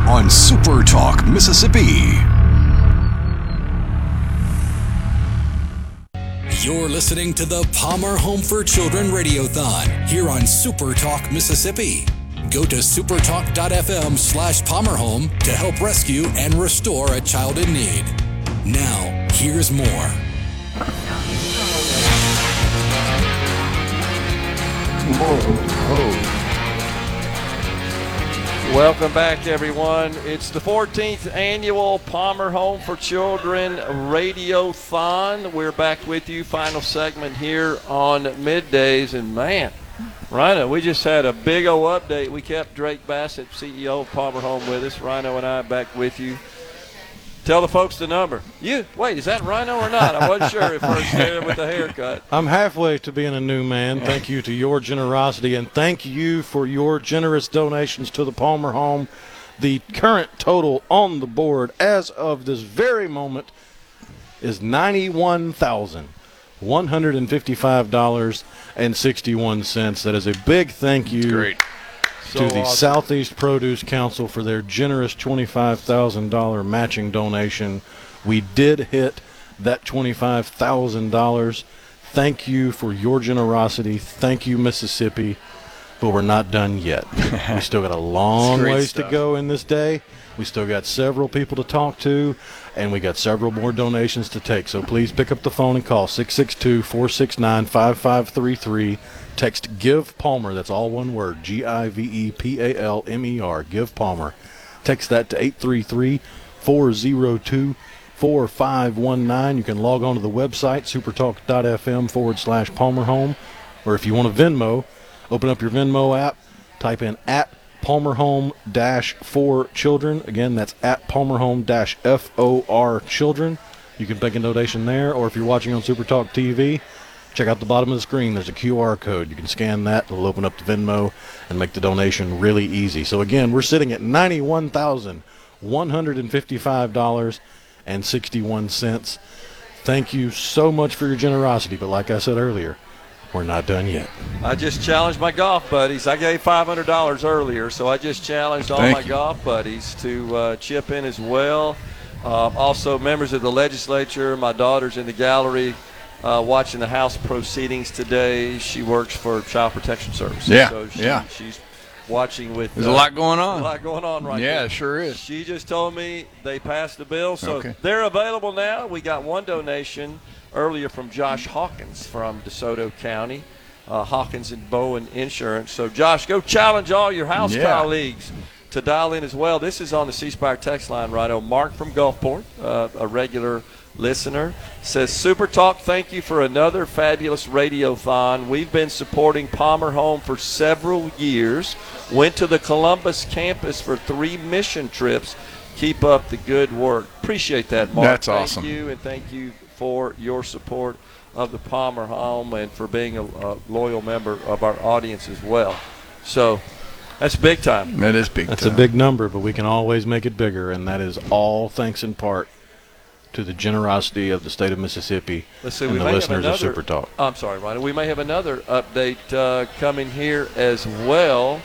on Super Talk Mississippi. You're listening to the Palmer Home for Children Radiothon here on Super Talk Mississippi. Go to supertalk.fm/PalmerHome to help rescue and restore a child in need. Now, here's more. Welcome back, everyone. It's the 14th annual Palmer Home for Children Radiothon. We're back with you. Final segment here on Middays. And, man, Rhino, we just had a big old update. We kept Drake Bassett, CEO of Palmer Home, with us. Rhino and I back with you. Tell the folks the number. Wait, is that Rhino or not? I wasn't sure at first there with the haircut. I'm halfway to being a new man. Thank you to your generosity, and thank you for your generous donations to the Palmer Home. The current total on the board as of this very moment is $91,155.61. That is a big thank you to the Southeast Produce Council for their generous $25,000 matching donation. We did hit that $25,000. Thank you for your generosity. Thank you, Mississippi. But we're not done yet. We still got a long ways to go in this day. We still got several people to talk to, and we got several more donations to take. So please pick up the phone and call 662-469-5533. Text GIVE PALMER. That's all one word. GIVEPALMER. GIVE PALMER. Text that to 833-402-4519. You can log on to the website, supertalk.fm/PalmerHome. Or if you want to Venmo, open up your Venmo app, type in @PalmerHome-for-Children. Again, that's @PalmerHome-FOR-Children. You can make a donation there, or if you're watching on Supertalk TV, check out the bottom of the screen. There's a QR code. You can scan that. It'll open up the Venmo and make the donation really easy. So, again, we're sitting at $91,155.61. Thank you so much for your generosity. But like I said earlier, we're not done yet. I just challenged my golf buddies. I gave $500 earlier, so I just challenged all my golf buddies to chip in as well. Also, members of the legislature, my daughter's in the gallery watching the House proceedings today. She works for Child Protection Services. She's watching with. There's a lot going on. A lot going on right now. Yeah, it sure is. She just told me they passed the bill, so they're available now. We got one donation earlier from Josh Hawkins from DeSoto County, Hawkins and Bowen Insurance. So, Josh, go challenge all your House colleagues to dial in as well. This is on the C Spire text line, right? Mark from Gulfport, a regular listener, says, Super Talk, thank you for another fabulous radiothon. We've been supporting Palmer Home for several years. Went to the Columbus campus for 3 mission trips. Keep up the good work. Appreciate that, Mark. That's awesome. Thank you, and thank you for your support of the Palmer Home and for being a loyal member of our audience as well. So that's big time. That is big time. That's a big number, but we can always make it bigger, and that is all thanks in part to the generosity of the state of Mississippi and the listeners of Super Talk. I'm sorry, Rhino. We may have another update coming here as well.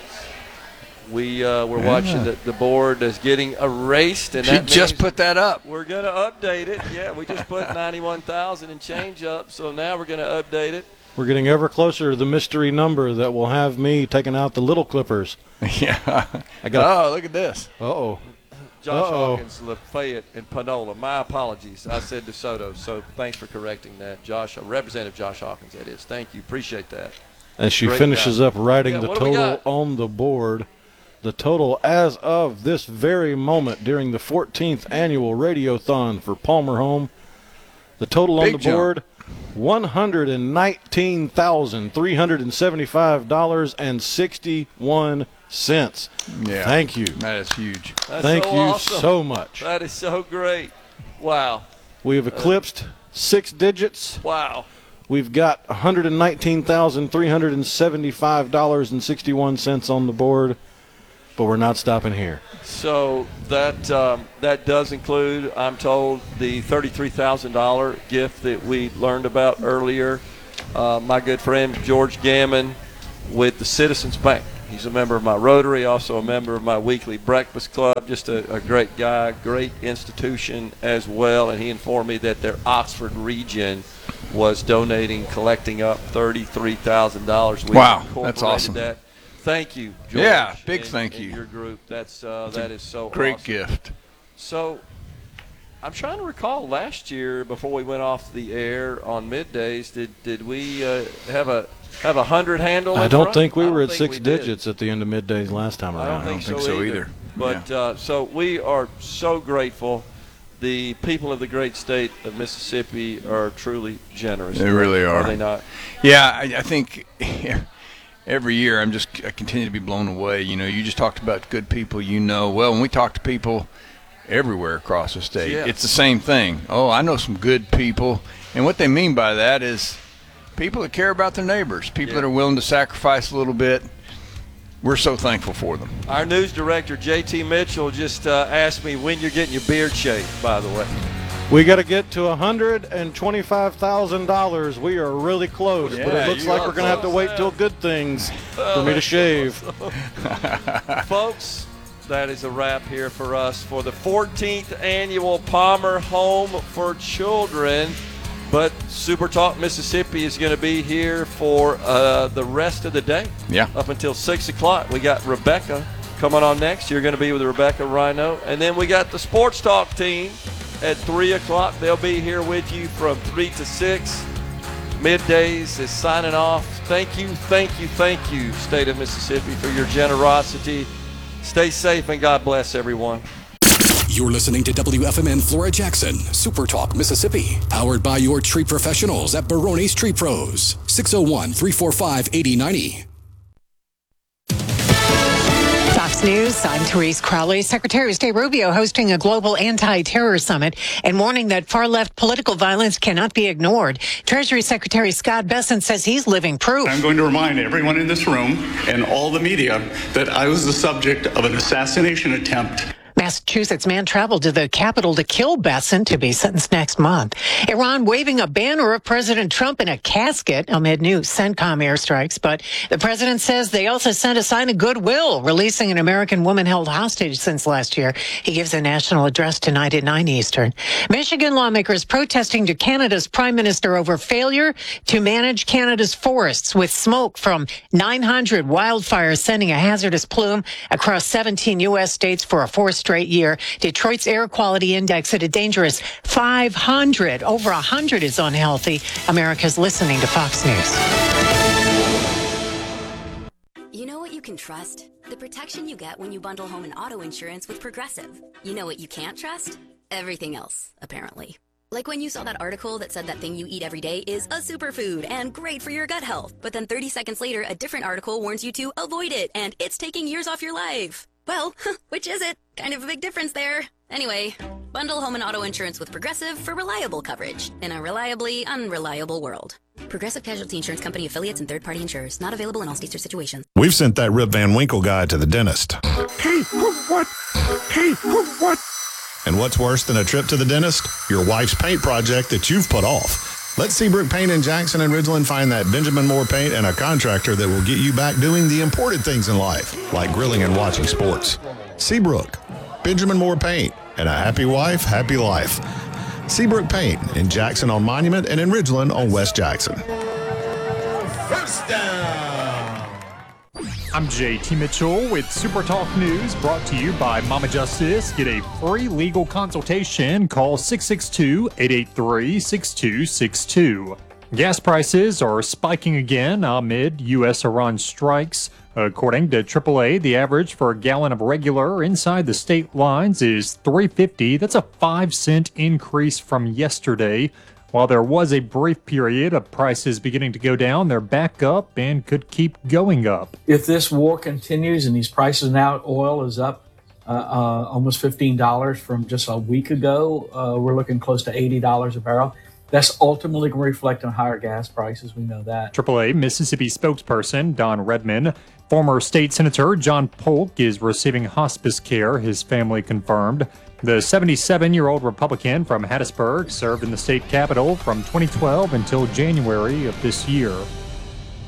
We're watching the board is getting erased, and that just put that up. We're going to update it. Yeah, we just put 91,000 and change up, so now we're going to update it. We're getting ever closer to the mystery number that will have me taking out the little clippers. Yeah. Look at this. Uh-oh. Josh Hawkins, Lafayette, and Panola. My apologies. I said DeSoto, so thanks for correcting that. Josh, Representative Josh Hawkins, that is. Thank you. Appreciate that. As she finishes up writing the total on the board, the total as of this very moment during the 14th annual Radiothon for Palmer Home, the total on the board, $119,375.61. Yeah. Thank you. That is huge. Thank you so much. That is so great. Wow. We have eclipsed 6 digits. Wow. We've got $119,375.61 on the board, but we're not stopping here. So that does include, I'm told, the $33,000 gift that we learned about earlier. My good friend George Gammon with the Citizens Bank He's a member of my Rotary, also a member of my weekly breakfast club. Just a great guy, great institution as well. And he informed me that their Oxford region was collecting up $33,000. Wow, that's awesome. That. Thank you, George. Yeah, big thank you. Your group. That is so great awesome. Gift. So I'm trying to recall last year before we went off the air on middays. Did we have a 100 handle? I don't think we were at 6 digits at the end of middays last time around. I don't think so either. But so we are so grateful. The people of the great state of Mississippi are truly generous. They really are. Are they not? Yeah, I think every year I continue to be blown away. You just talked about good people. Well, when we talk to people everywhere across the state, it's the same thing. Oh, I know some good people, and what they mean by that is people that care about their neighbors, people that are willing to sacrifice a little bit. We're so thankful for them. Our news director, J.T. Mitchell, just asked me when you're getting your beard shaved, by the way. We got to get to $125,000. We are really close, but it looks like we're going to have to wait till good things for me to shave. Folks, that is a wrap here for us for the 14th annual Palmer Home for Children. But Super Talk Mississippi is going to be here for the rest of the day. Yeah. Up until 6 o'clock. We got Rebecca coming on next. You're going to be with Rebecca Rhino. And then we got the Sports Talk team at 3 o'clock. They'll be here with you from 3 to 6. Middays is signing off. Thank you, State of Mississippi, for your generosity. Stay safe and God bless everyone. You're listening to WFMN Flora Jackson, Super Talk Mississippi, powered by your tree professionals at Barone's Tree Pros, 601-345-8090. Fox News, I'm Therese Crowley. Secretary of State Rubio hosting a global anti-terror summit and warning that far-left political violence cannot be ignored. Treasury Secretary Scott Bessent says he's living proof. I'm going to remind everyone in this room and all the media that I was the subject of an assassination attempt. Massachusetts man traveled to the Capitol to kill Bessent, to be sentenced next month. Iran waving a banner of President Trump in a casket amid new CENTCOM airstrikes. But the president says they also sent a sign of goodwill, releasing an American woman held hostage since last year. He gives a national address tonight at 9 Eastern. Michigan lawmakers protesting to Canada's prime minister over failure to manage Canada's forests, with smoke from 900 wildfires sending a hazardous plume across 17 U.S. states for a fourth straight year. Detroit's air quality index at a dangerous 500. Over 100 is unhealthy. America's listening to Fox News. You know what you can trust? The protection you get when you bundle home and auto insurance with Progressive. You know what you can't trust? Everything else, apparently. Like when you saw that article that said that thing you eat every day is a superfood and great for your gut health. But then 30 seconds later, a different article warns you to avoid it and it's taking years off your life. Well, which is it? Kind of a big difference there. Anyway, bundle home and auto insurance with Progressive for reliable coverage in a reliably unreliable world. Progressive Casualty Insurance Company affiliates and third-party insurers. Not available in all states or situations. We've sent that Rip Van Winkle guy to the dentist. Hey, what? Hey, what? And what's worse than a trip to the dentist? Your wife's paint project that you've put off. Let Seabrook Paint in Jackson and Ridgeland find that Benjamin Moore Paint and a contractor that will get you back doing the important things in life, like grilling and watching sports. Seabrook, Benjamin Moore Paint, and a happy wife, happy life. Seabrook Paint in Jackson on Monument and in Ridgeland on West Jackson. First down. I'm J.T. Mitchell with Super Talk News, brought to you by Mama Justice. Get a free legal consultation. Call 662-883-6262. Gas prices are spiking again amid U.S.-Iran strikes. According to AAA, the average for a gallon of regular inside the state lines is $3.50. That's a 5-cent increase from yesterday. While there was a brief period of prices beginning to go down, they're back up and could keep going up. If this war continues and these prices now, oil is up almost $15 from just a week ago, we're looking close to $80 a barrel. That's ultimately going to reflect on higher gas prices. We know that. AAA Mississippi spokesperson Don Redman. Former state senator John Polk is receiving hospice care, his family confirmed. The 77-year-old Republican from Hattiesburg served in the state capitol from 2012 until January of this year.